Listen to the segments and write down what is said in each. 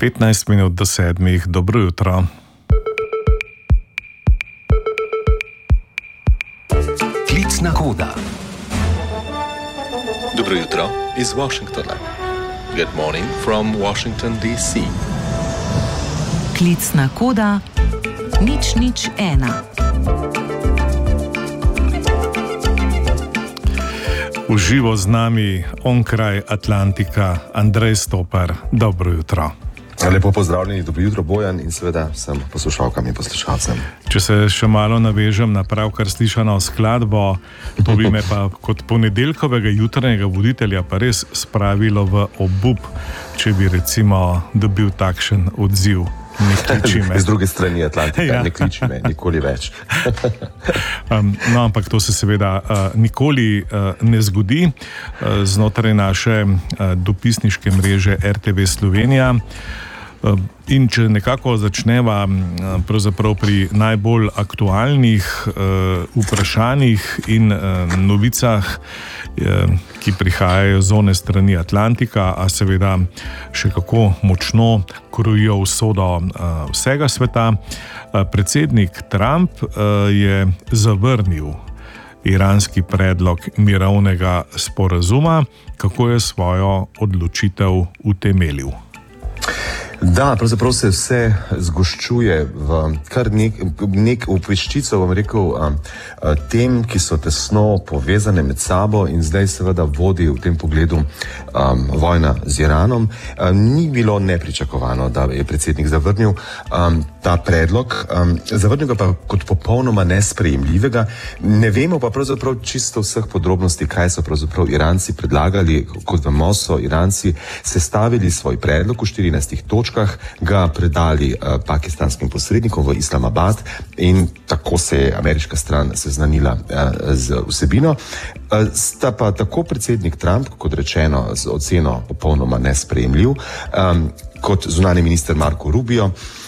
15 minut do 7. Dobro jutro. Klicna koda. Dobro jutro iz Washingtona. Good morning from Washington, D.C. Klicna koda 001. V živo z nami onkraj Atlantika Andrej Stopar. Dobro jutro. Lepo pozdravljeni, dobro jutro Bojan in seveda vsem poslušalkam in poslušalcem. Če se še malo navežem na pravkar slišano skladbo, to bi me pa kot ponedeljkovega jutranjega voditelja pa res spravilo v obup, če bi recimo dobil takšen odziv. Ne kliči me. Z druge strani Atlantika, ja. Ne kliči me, nikoli več. No, ampak to se seveda nikoli ne zgodi znotraj naše dopisniške mreže RTV Slovenija. In če nekako začneva pravzaprav pri najbolj aktualnih vprašanjih in novicah, ki prihajajo z one strani Atlantika, a seveda še kako močno krojijo usodo vsega sveta. Predsednik Trump je zavrnil iranski predlog mirovnega sporazuma. Kako je svojo odločitev utemeljil? Da, pravzaprav se vse zgoščuje v kar nek peščico, bom rekel, tem, ki so tesno povezane med sabo in zdaj seveda vodi v tem pogledu vojna z Iranom. Ni bilo nepričakovano, da je predsednik zavrnil ta predlog, zavrnil ga pa kot popolnoma nesprejemljivega. Ne vemo pa pravzaprav čisto vseh podrobnosti, kaj so pravzaprav Iranci predlagali. Kot vemo, so Iranci sestavili svoj predlog v 14 točkah, ga predali pakistanskim posrednikom v Islamabad in tako se je ameriška stran seznanila z vsebino. Sta pa tako predsednik Trump, kot rečeno, z oceno popolnoma nesprejemljiv, kot zunanji minister Marco Rubio,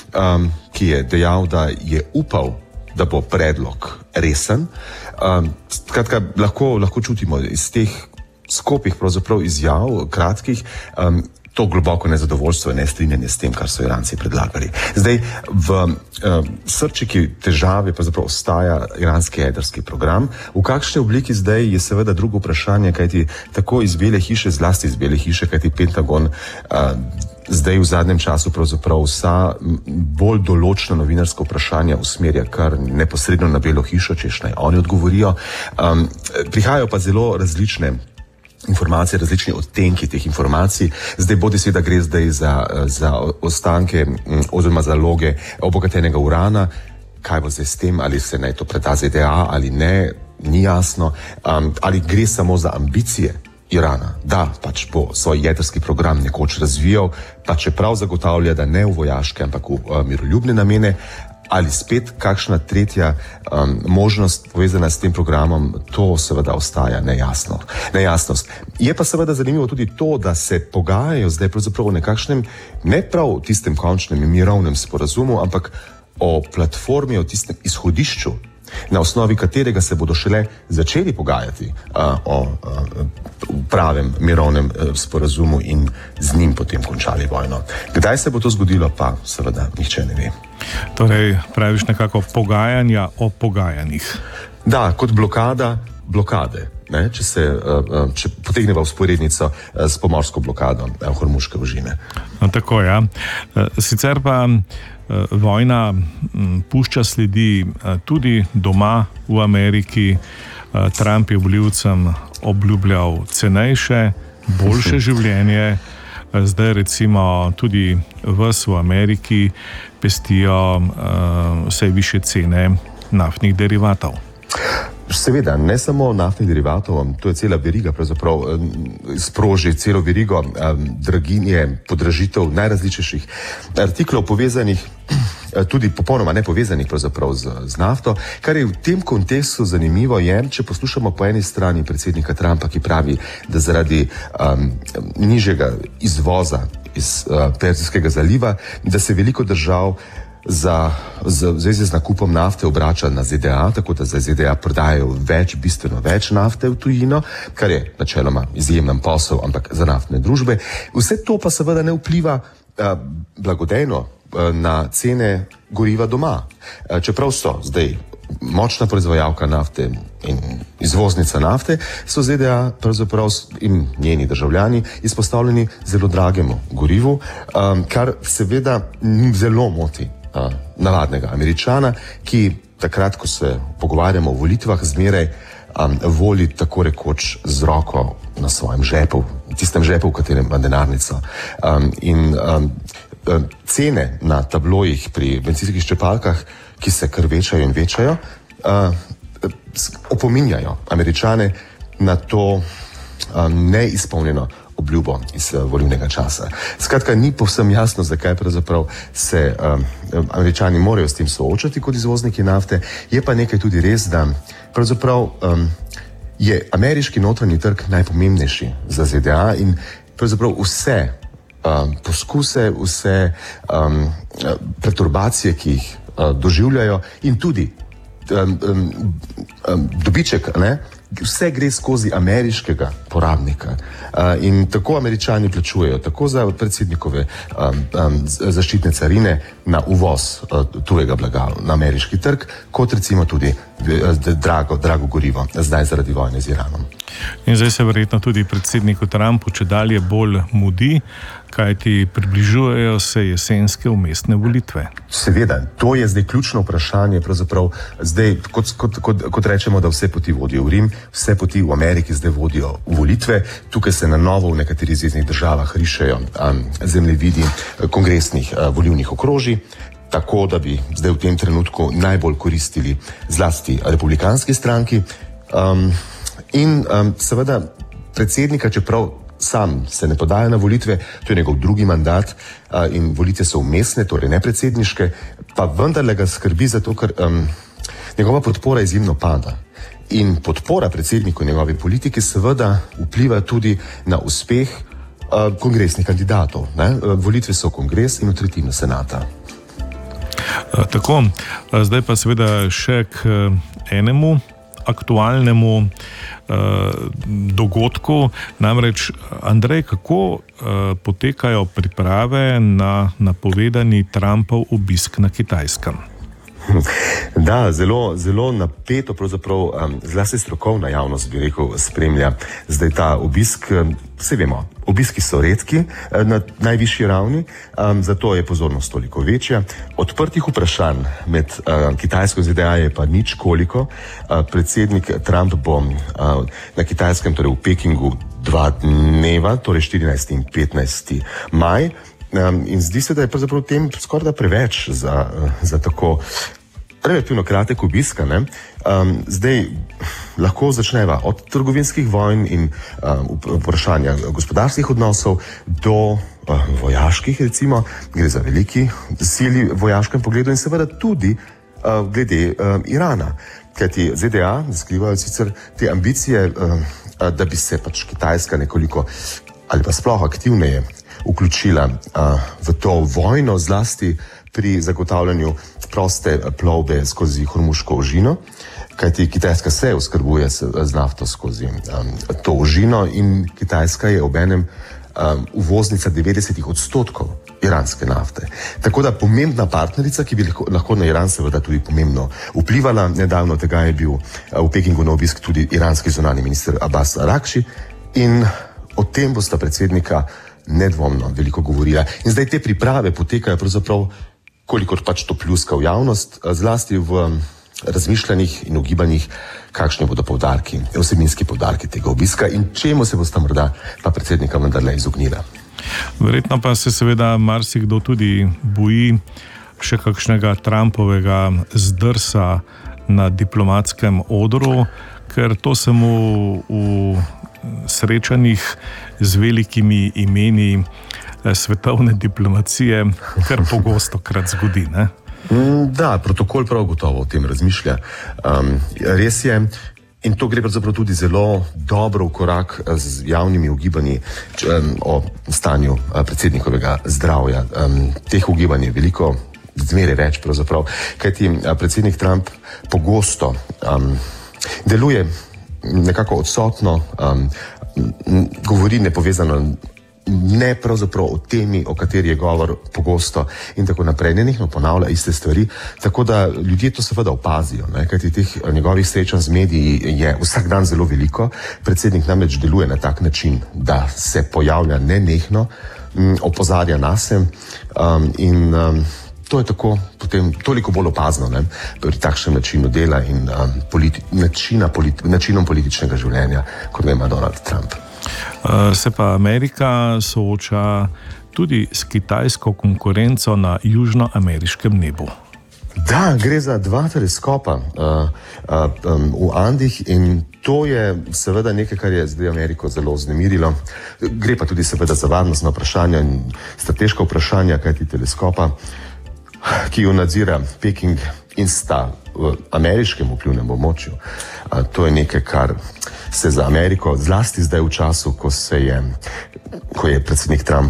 ki je dejal, da je upal, da bo predlog resen. Skratka, lahko čutimo iz teh skopih pravzaprav izjav, kratkih, to globoko nezadovoljstvo in nestrinjanje s tem, kar so Iranci predlagali. Zdaj, v srčiki težave pravzaprav ostaja iranski jedrski program. V kakšni obliki zdaj je seveda drugo vprašanje, kajti tako iz Bele hiše, zlasti iz Bele hiše, kajti Pentagon zdaj v zadnjem času pravzaprav vsa bolj določna novinarska vprašanja usmerja kar neposredno na Belo hišo, češ naj oni odgovorijo. Prihajajo pa zelo različne informacije, različni odtenki teh informacij. Zdaj bodi seveda gre zdaj za ostanke oziroma zaloge obogatenega urana. Kaj bo zdaj s tem, ali se naj to preda ZDA ali ne, ni jasno. Ali gre samo za ambicije Irana, da pač bo svoj jedrski program nekoč razvijal, pa čeprav zagotavlja, da ne v vojaške, ampak v miroljubne namene. Ali spet kakšna tretja možnost povezana s tem programom, to seveda ostaja nejasnost. Je pa seveda zanimivo tudi to, da se pogajajo zdaj pravzaprav o nekakšnem, ne prav tistem končnem mirovnem sporazumu, ampak o platformi, o tistem izhodišču, na osnovi katerega se bodo šele začeli pogajati o pravem mirovnem sporazumu in z njim potem končali vojno. Kdaj se bo to zgodilo, pa seveda nihče ne ve. Torej, praviš nekako pogajanja o pogajanjih. Da, kot blokade. Ne? Če potegneva vzporednico s pomorsko blokado Hormuške ožine. No, tako, ja. Sicer pa vojna pušča sledi tudi doma v Ameriki. Trump je volivcem obljubljal cenejše, boljše življenje. Zdaj recimo tudi vas v Ameriki pestijo vse višje cene naftnih derivatov. Seveda, ne samo naftnih derivatov, to je cela veriga, pravzaprav sproži celo verigo draginje, podražitev najrazličnejših artiklov povezanih, tudi popolnoma nepovezanih pravzaprav z nafto. Kar je v tem kontekstu zanimivo je, če poslušamo po eni strani predsednika Trumpa, ki pravi, da zaradi nižjega izvoza iz Perzijskega zaliva, da se veliko držav v zvezi z nakupom nafte obrača na ZDA, tako da za ZDA prodajajo bistveno več nafte v tujino, kar je načeloma izjemen posel, ampak za naftne družbe. Vse to pa seveda ne vpliva blagodejno na cene goriva doma. Čeprav so zdaj močna proizvajalka nafte in izvoznica nafte, so ZDA pravzaprav in njeni državljani izpostavljeni zelo dragemu gorivu, kar seveda zelo moti navadnega Američana, ki takrat, ko se pogovarjamo o volitvah, zmeraj voli tako rekoč z roko na svojem žepu, tistem žepu, v katerem ima denarnico. Cene na tablojih pri bencinskih črpalkah, ki se kar večajo in večajo, opominjajo Američane na to neizpolnjeno obljubo iz volilnega časa. Skratka, ni povsem jasno, zakaj pravzaprav se Američani morajo s tem soočati kot izvozniki nafte. Je pa nekaj tudi res, da pravzaprav je ameriški notranji trg najpomembnejši za ZDA in pravzaprav vse poskuse, vse perturbacije, ki jih doživljajo in tudi dobiček, ne? Vse gre skozi ameriškega porabnika in tako Američani plačujejo tako za predsednikove zaščitne carine na uvoz tujega blaga na ameriški trg, kot recimo tudi drago gorivo, zdaj zaradi vojne z Iranom. In zdaj se verjetno tudi predsedniku Trumpu čedalje bolj mudi, kajti približujejo se jesenske vmesne volitve. Seveda, to je zdaj ključno vprašanje, pravzaprav zdaj, kot rečemo, da vse poti vodijo v Rim, vse poti v Ameriki zdaj vodijo v volitve, tukaj se na novo v nekaterih zveznih državah rišejo zemljevidi kongresnih volilnih okrožij, tako da bi zdaj v tem trenutku najbolj koristili zlasti republikanski stranki seveda predsednika, čeprav sam se ne podaja na volitve, to je njegov drugi mandat in volitve so vmesne, torej ne predsedniške, pa vendarle ga skrbi zato, ker njegova podpora izjemno pada. In podpora predsedniku njegove politike seveda vpliva tudi na uspeh kongresnih kandidatov. Ne? Volitve so kongres in v tretjino senata. Tako, zdaj pa seveda še k enemu aktualnemu dogodku. Namreč, Andrej, kako potekajo priprave na napovedani Trumpov obisk na Kitajskem? Da, zelo napeto, pravzaprav zlasti strokovna javnost, bi rekel, spremlja zdaj ta obisk. Vse vemo, obiski so redki na najvišji ravni, zato je pozornost toliko večja. Odprtih vprašanj med Kitajsko in ZDA je pa nič koliko. Predsednik Trump bo na Kitajskem, torej v Pekingu, 2 dneva, torej 14. in 15. maj. In zdi se, da je pravzaprav tem skoraj da preveč za tako relativno kratek obisk. Zdaj lahko začneva od trgovinskih vojn in vprašanja gospodarskih odnosov do vojaških, recimo, gre za veliki sili v vojaškem pogledu in seveda tudi glede Irana. Kajti ZDA skrivajo sicer te ambicije, da bi se pač Kitajska nekoliko ali pa sploh aktivneje vključila v to vojno, zlasti pri zagotavljanju proste plovbe skozi Hormuško ožino, kajti Kitajska se oskrbuje z nafto skozi to ožino in Kitajska je obenem uvoznica 90% iranske nafte. Tako da pomembna partnerica, ki bi lahko na Iran seveda tudi pomembno vplivala. Nedavno tega je bil v Pekingu na obisk tudi iranski zunanji minister Abbas Araghči in o tem bosta predsednika nedvomno veliko govorila. In zdaj te priprave potekajo pravzaprav, kolikor pač to pljuska v javnost, zlasti v razmišljanjih in ugibanjih, kakšni bodo poudarki, vsebinski poudarki tega obiska in čemu se bosta morda pa predsednika vendarle izognila. Verjetno pa se seveda marsikdo tudi boji še kakšnega Trumpovega zdrsa na diplomatskem odru, ker to se mu v srečanjih z velikimi imeni svetovne diplomacije kar pogosto krat zgodi, ne? Da, protokol prav gotovo o tem razmišlja. Res je, in to gre pravzaprav tudi zelo dobro v korak z javnimi ugibanji o stanju predsednikovega zdravja. Teh ugibanj je veliko, zmeraj več pravzaprav, kajti predsednik Trump pogosto deluje nekako odsotno, govori nepovezano ne pravzaprav o temi, o kateri je govor pogosto in tako naprej. Nenehno ponavlja iste stvari, tako da ljudje to seveda opazijo, ne? Kajti teh njegovih srečanj z mediji je vsak dan zelo veliko. Predsednik namreč deluje na tak način, da se pojavlja nenehno, opozarja nase in to je tako potem toliko bolj opazno, ne, pri takšnem načinu dela in načinom političnega življenja, kot ga ima Donald Trump. Se pa Amerika sooča tudi s kitajsko konkurenco na južnoameriškem nebu. Da, gre za 2 teleskopa v Andih in to je seveda nekaj, kar je zdaj Ameriko zelo vznemirilo. Gre pa tudi seveda za varnostna vprašanja in strateška vprašanja, kajti teleskopa, ki jo nadzira Peking in sta v ameriškem vplivnem območju. To je nekaj, kar se za Ameriko, zlasti zdaj v času, ko je predsednik Trump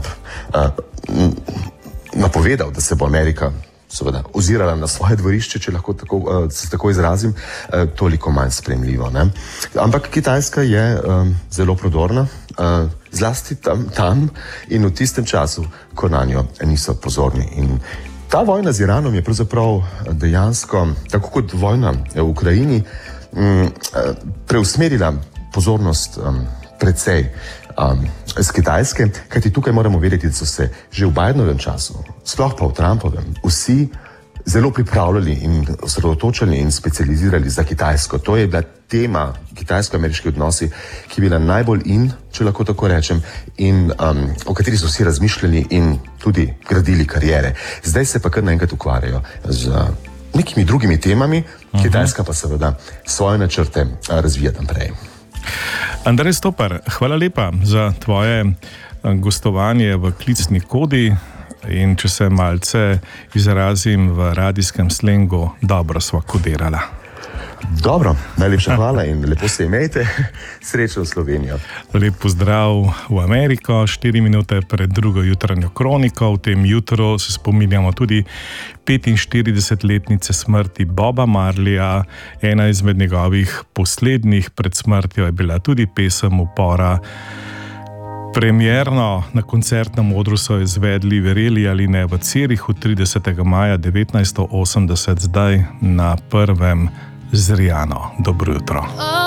napovedal, da se bo Amerika seveda ozirala na svoje dvorišče, če lahko se tako izrazim, toliko manj sprejemljivo, ne. Ampak Kitajska je zelo prodorna, zlasti tam in v tistem času, ko na njo niso pozorni. In ta vojna z Iranom je pravzaprav dejansko, tako kot vojna v Ukrajini, preusmerila pozornost precej z Kitajske, kajti tukaj moramo vedeti, da so se že v Bidenovem času, sploh pa v Trumpovem, vsi zelo pripravljali in osredotočali in specializirali za Kitajsko. To je bila tema kitajsko-ameriški odnosi, ki je bila najbolj če lahko tako rečem, in o kateri so vsi razmišljali in tudi gradili karijere. Zdaj se pa kar naenkrat ukvarjajo z nekimi drugimi temami, Kitajska pa seveda svoje načrte razvija naprej. Andrej Stopar, hvala lepa za tvoje gostovanje v Klicni kodi in če se malce izrazim v radijskem slengu, dobro sva kodirala. Dobro, najlepša hvala in lepo se imejte. Srečno v Slovenijo. Lep pozdrav v Ameriko, 4 minute pred drugo jutranjo kroniko. V tem jutru se spominjamo tudi 45-letnice smrti Boba Marleya. Ena izmed njegovih poslednjih pred smrtjo je bila tudi pesem upora. Premierno na koncertnem odru so izvedli, verjeli ali ne, v Zürichu 30. maja 1980, zdaj na prvem Zrijano. Dobro jutro.